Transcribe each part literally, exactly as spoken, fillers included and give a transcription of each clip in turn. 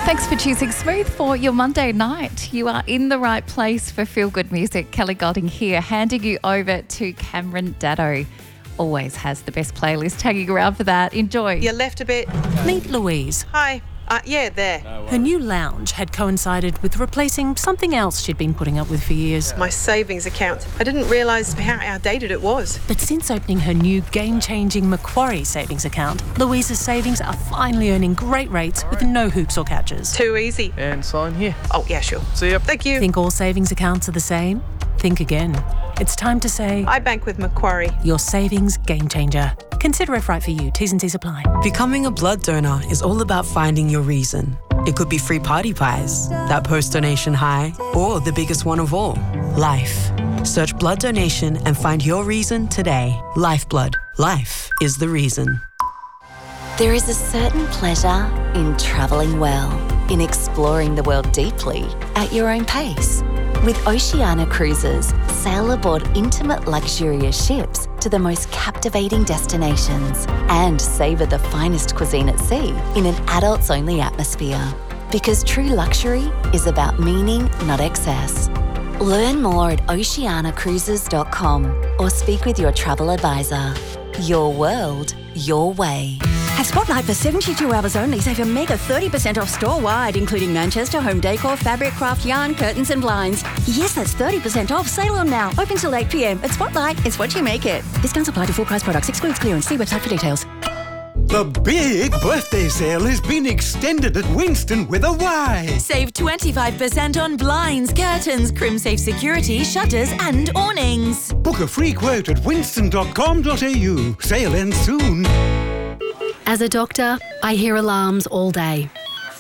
Thanks for choosing Smooth for your Monday night. You are in the right place for feel-good music. Kelly Golding here, handing you over to Cameron Daddo. Always has the best playlist hanging around for that. Enjoy. You left a bit. Meet Louise. Hi. Uh, yeah, there. Her new lounge had coincided with replacing something else she'd been putting up with for years. My savings account. I didn't realise how outdated it was. But since opening her new game-changing Macquarie savings account, Louise's savings are finally earning great rates with no hoops or catches. Too easy. And sign here. Oh, yeah, sure. See ya. Thank you. Think all savings accounts are the same? Think again. It's time to say, I bank with Macquarie. your savings game changer. Consider if right for you. T's and C's apply. Becoming a blood donor is all about finding your reason. It could be free party pies, that post-donation high, or the biggest one of all, life. Search blood donation and find your reason today. Lifeblood. Life is the reason. There is a certain pleasure in travelling well, in exploring the world deeply at your own pace. With Oceania Cruises, sail aboard intimate luxurious ships to the most captivating destinations and savour the finest cuisine at sea in an adults-only atmosphere. Because true luxury is about meaning, not excess. Learn more at oceania cruises dot com or speak with your travel advisor. Your world, your way. At Spotlight, for seventy-two hours only, save a mega thirty percent off store-wide, including Manchester, home decor, fabric, craft, yarn, curtains and blinds. Yes, that's thirty percent off. Sale on now. Open till eight p.m. At Spotlight, it's what you make it. Discounts apply to full-price products. Excludes clearance. See website for details. The big birthday sale has been extended at Winston with a Y. Save twenty-five percent on blinds, curtains, crim-safe security, shutters and awnings. Book a free quote at winston dot com dot a u. Sale ends soon. As a doctor, I hear alarms all day.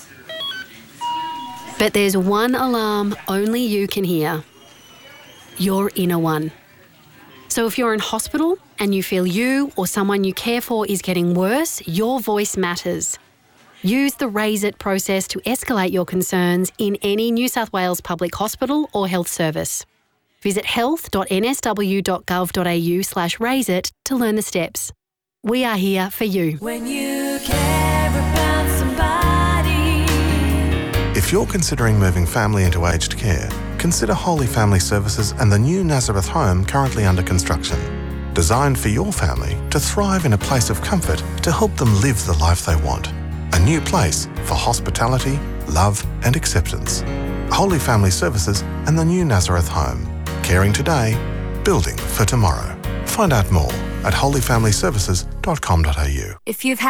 But there's one alarm only you can hear. Your inner one. So if you're in hospital and you feel you or someone you care for is getting worse, your voice matters. Use the Raise It process to escalate your concerns in any New South Wales public hospital or health service. Visit health dot n s w dot gov dot a u slash raise it to learn the steps. We are here for you. When you care about somebody. If you're considering moving family into aged care, consider Holy Family Services and the new Nazareth home currently under construction. Designed for your family to thrive in a place of comfort to help them live the life they want. A new place for hospitality, love and acceptance. Holy Family Services and the new Nazareth home. Caring today, building for tomorrow. Find out more at holy family services dot com dot a u. If you've had